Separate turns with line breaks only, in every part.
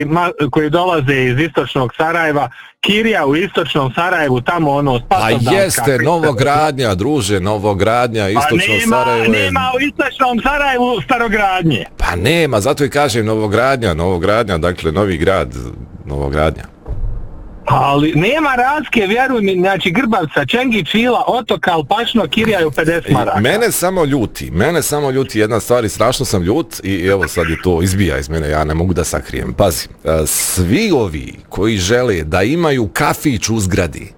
koji dolaze iz istočnog Sarajeva, kirija u istočnom Sarajevu, tamo ono Spasovdanska.
A jeste, Novogradnja, druže, Novogradnja, istočno Sarajevo.
Nema u istočnom Sarajevu starogradnje.
Pa nema, zato i kažem Novogradnja, dakle Novi grad, Novogradnja.
Ali nema razlike, vjeruj mi, znači Grbavca, Čengić, Vila, Otok, Alpašno, Kirjaju 50 maraka.
Mene samo ljuti jedna stvar i strašno sam ljut i evo sad je to izbija iz mene, ja ne mogu da sakrijem. Pazi, svi ovi koji žele da imaju kafić u zgradi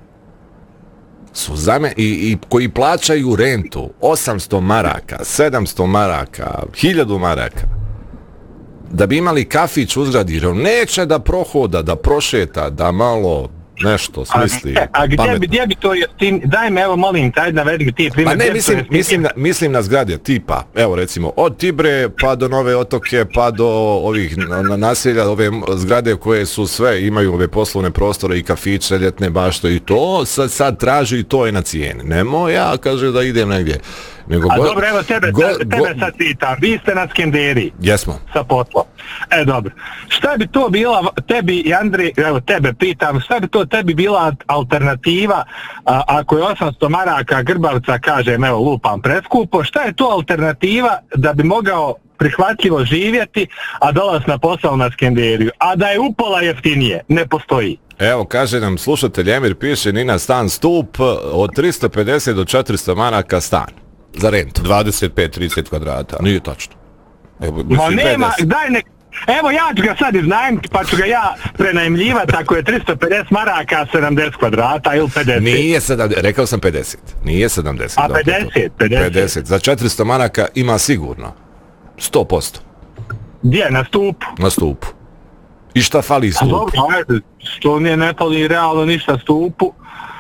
su i koji plaćaju rentu 800 maraka, 700 maraka, 1000 maraka, da bi imali kafić u zgradi, jer on neće da prohoda, da prošeta, da malo nešto smisli.
A gdje bi to jeftin? Daj me, evo molim, taj navedi mi ti primjer.
Pa ne, mislim na zgrade tipa, evo recimo, od Tibre pa do Nove Otoke, pa do ovih naselja, ove zgrade koje su sve, imaju ove poslovne prostore i kafiće, ljetne bašte i to, sad traži i to je na cijeni. Nemoj ja, kaže, da idem negdje.
Dobro, evo tebe sad pitam, vi ste na Skenderiji.
Jesmo.
Sa poslom. Dobro. Šta bi to bila tebi i Andrej, evo tebe pitam, šta bi to tebi bila alternativa ako je 800 maraka Grbavca, kažem, evo lupam preskupo, šta je to alternativa da bi mogao prihvatljivo živjeti, a dolaz na posao na Skenderiju, a da je upola jeftinije, ne postoji.
Evo, kaže nam slušatelj Emir, piše Nina stan stup od 350 do 400 maraka stan. Za rentu.
25-30 kvadrata.
Nije tačno.
Ma nema, daj nek... Evo ja ću ga sad iznajmiti, pa ću ga ja prenajmljivati ako je 350 maraka 70 kvadrata ili 50.
Nije 70, rekao sam 50. Nije 70.
A 50.
Za 400 maraka ima sigurno. 100%.
Gdje? Na stupu?
Na stupu. I šta fali stupu?
Dobro, što ne fali realno ništa stupu.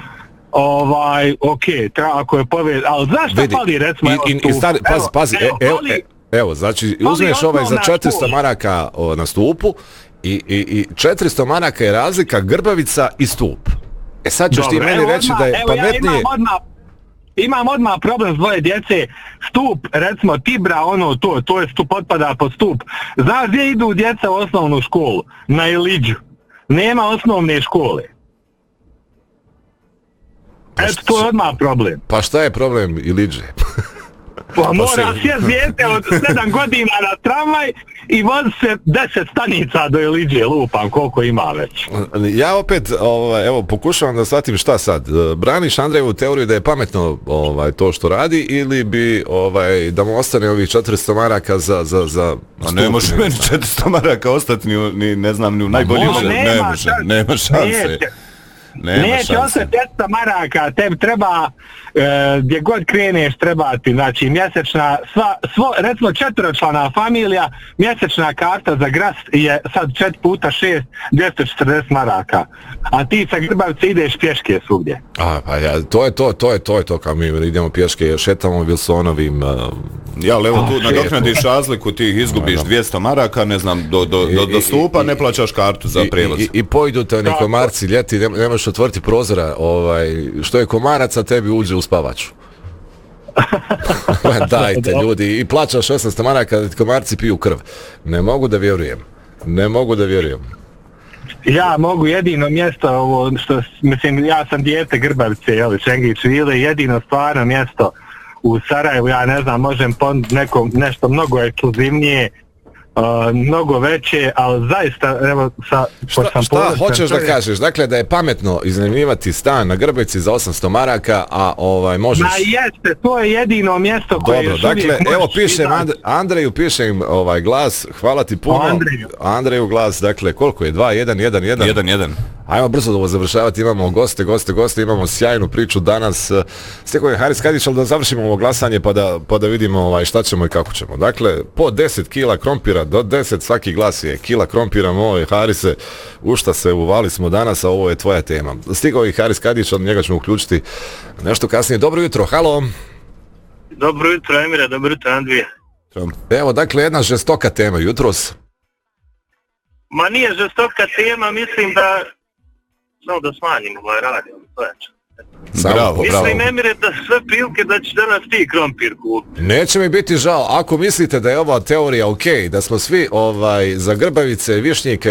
Ako je povijed, ali znaš šta fali, recimo,
pazi, evo, znači, uzmeš ovaj za 400 maraka na stupu i 400 maraka je razlika Grbavica i stup. E sad ćeš ti meni reći da je pametnije...
Imam odmah problem s dvoje djece, stup, recimo Tibra, to je stup, potpada pod stup. Znaš gdje idu djeca u osnovnu školu? Na Iliđu. Nema osnovne škole. Eto, to je odmah problem.
Pa šta je problem Iliđe?
Pa mora sjest dijete od 7 godina na tramvaj i vozi se 10 stanica do Iliđe, lupam koliko ima već.
Ja opet, evo, pokušavam da shvatim šta sad. Braniš Andrejevu teoriju da je pametno to što radi ili bi da mu ostane ovih 400 maraka za
a ne može meni 400 maraka ostati ni ne znam, ni u najboljim. Nema šanse.
Neće ostati 500 maraka, tebi treba, gdje god kreneš treba ti, znači mjesečna, recimo 4-člana familija, mjesečna karta za gras je sad 4 puta 6, 240 maraka, a ti sa Grbavca ideš pješke svugdje.
Pa ja, to je to, kao mi idemo pješke, šetamo Wilsonovim...
Ja, ali evo tu nadoknadiš razliku, ti izgubiš 200 maraka, ne znam, do stupa, ne plaćaš kartu za prijevoz.
I pojdu te oni komarci ljeti, nemaš otvoriti prozora, što je komaraca tebi uđe u spavaču. Dajte ljudi, i plaćaš 800 maraka da ti komarci piju krv. Ne mogu da vjerujem.
Ja mogu jedino mjesto, mislim, ja sam dijete Grbavice, Čengić, Vile, jedino stvarno mjesto u Sarajevu, ja ne znam, možem ponuditi nešto mnogo ekskluzivnije, mnogo veće, ali zaista, evo,
šta hoćeš da kažeš? Dakle, da je pametno iznajmljivati stan na Grbavici za 800 maraka, a možeš...
jeste, to je jedino mjesto koje još uvijek možeš...
Evo, pišem Andreju, pišem glas, hvala ti puno. Andreju glas, dakle, koliko je? 2-1-1-1? Ajmo brzo da ovo završavati, imamo goste, imamo sjajnu priču danas. Steko je Haris Kadić, ali da završimo ovo glasanje pa da vidimo šta ćemo i kako ćemo. Dakle, po 10 kila krompira, do 10 svaki glas je kila krompira, moj Harise, u šta se uvali smo danas, a ovo je tvoja tema. Stigao je Haris Kadić, od njega ćemo uključiti nešto kasnije. Dobro jutro, halo.
Dobro jutro, Emire, dobro jutro, Andrije.
Evo, dakle, jedna žestoka tema jutros.
Ma nije žestoka tema, mislim da smanjimo ovaj radio, to je.
Bravo.
Mislim, Emire, da sve prilike da će danas ti krompir kupiti.
Neće mi biti žao, ako mislite da je ova teorija okej, da smo svi za Grbavice, Višnjike